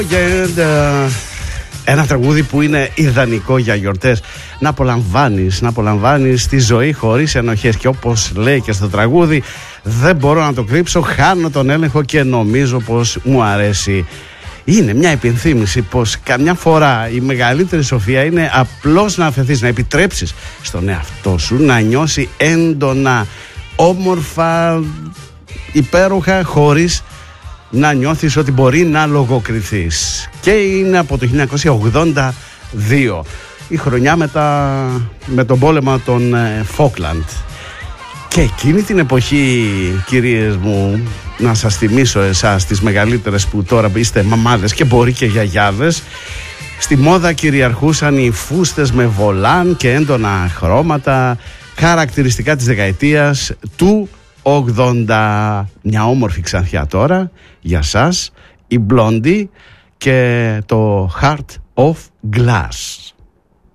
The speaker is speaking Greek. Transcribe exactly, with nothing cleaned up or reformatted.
Ένα τραγούδι που είναι ιδανικό για γιορτές. Να απολαμβάνεις, να απολαμβάνεις τη ζωή χωρίς ενοχές. Και όπως λέει και στο τραγούδι, δεν μπορώ να το κρύψω, χάνω τον έλεγχο και νομίζω πως μου αρέσει. Είναι μια υπενθύμηση πως καμιά φορά η μεγαλύτερη σοφία είναι απλώς να αφαιθείς, να επιτρέψεις στον εαυτό σου να νιώσει έντονα, όμορφα, υπέροχα, χωρίς να νιώθεις ότι μπορεί να λογοκριθείς. Και είναι από το χίλια εννιακόσια ογδόντα δύο, η χρονιά μετά, με τον πόλεμο των Φόκλαντ. Και εκείνη την εποχή, κυρίες μου, να σας θυμίσω εσάς τις μεγαλύτερες που τώρα είστε μαμάδες και μπορεί και γιαγιάδες, στη μόδα κυριαρχούσαν οι φούστες με βολάν και έντονα χρώματα, χαρακτηριστικά της δεκαετίας του ογδόντα. Μια όμορφη ξανθιά τώρα για σας, η Blondie και το Heart of Glass.